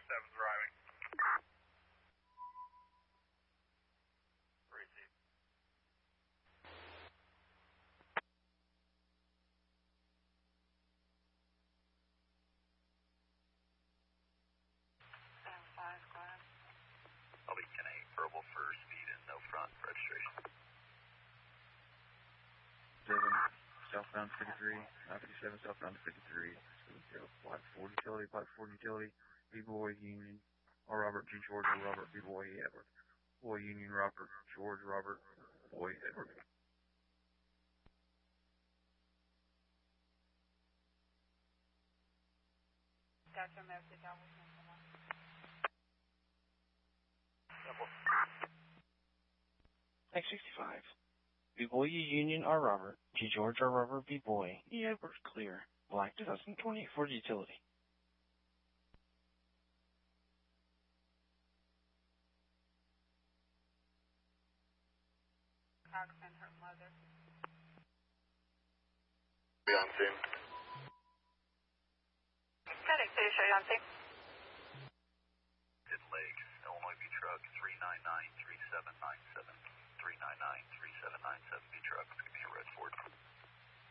7's arriving. Receive. 7-5, go ahead. I'll be 10-8, verbal for speed and no front registration. 7, southbound 53, 957, southbound 53, 70, Black Ford Utility, B-Boy, Union, R. Robert, G. George, R. Robert, B-Boy, Edward. Boy, Union, Robert, George, Robert, Boy, Edward. Got your message, I will send someone. X65. B-Boy, Union, R. Robert, G. George, R. Robert, B-Boy, E. Edward, clear. Black 2020 Ford Utility. Cox and her mother. Be on scene. FedEx, show you on scene.